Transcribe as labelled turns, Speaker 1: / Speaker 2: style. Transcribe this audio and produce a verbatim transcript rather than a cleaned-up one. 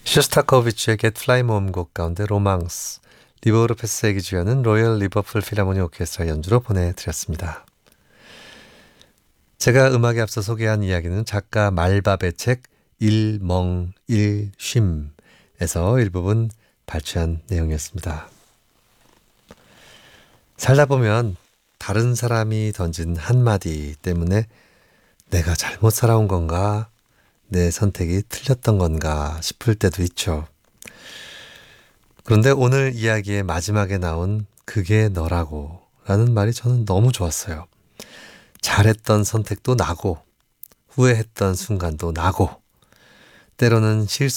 Speaker 1: 쇼스타코비치의 Get Fly 모음 곡 가운데 로망스, 리버로 패스에게 주연은 로열 리버풀 필하모니 오케스트라 연주로 보내드렸습니다. 제가 음악에 앞서 소개한 이야기는 작가 말밥의 책 일멍일쉼에서 일부분 발췌한 내용이었습니다. 살다 보면 다른 사람이 던진 한마디 때문에 내가 잘못 살아온 건가, 내 선택이 틀렸던 건가 싶을 때도 있죠. 그런데 오늘 이야기의 마지막에 나온 그게 너라고 라는 말이 저는 너무 좋았어요. 잘했던 선택도 나고 후회했던 순간도 나고 때로는 실수